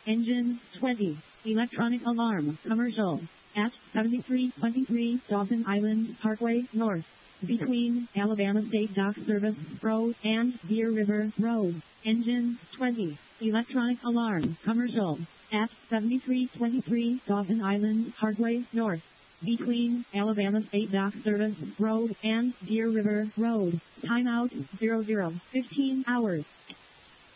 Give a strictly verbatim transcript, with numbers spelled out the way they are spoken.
Engine twenty. Electronic alarm. Commercial. At seventy-three twenty-three Dawson Island Parkway North. Between Alabama State Dock Service Road and Deer River Road. Engine twenty. Electronic alarm. Commercial. At seventy-three twenty-three Dawson Island Parkway North. Between Alabama State Dock Service Road and Deer River Road. Timeout zero zero fifteen hours.